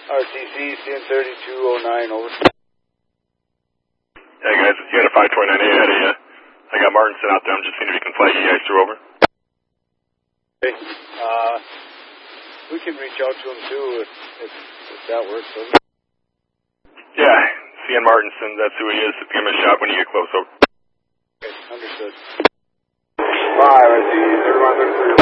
RTC, CN3209, over. Hey guys, you got a 529A ahead of you. I got Martinson out there. I'm just seeing if you can flag you guys through, over. Okay. We can reach out to him too if that works, doesn't it? Yeah, CN Martinson, that's who he is. Give him a shot when you get close, over. Okay, understood. 5, I see 3133.